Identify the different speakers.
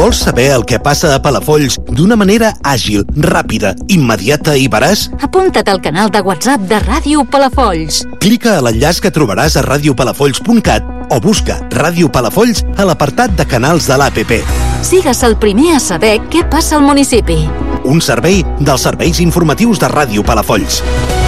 Speaker 1: Vols saber el que passa a Palafolls d'una manera àgil, ràpida, immediata i veraç?
Speaker 2: Apunta't al canal de WhatsApp de Ràdio Palafolls.
Speaker 1: Clica a l'enllaç que trobaràs a radiopalafolls.cat o busca Ràdio Palafolls a l'apartat de canals de l'APP.
Speaker 2: Sigues el primer a saber què passa al municipi.
Speaker 1: Un servei dels serveis informatius de Ràdio Palafolls.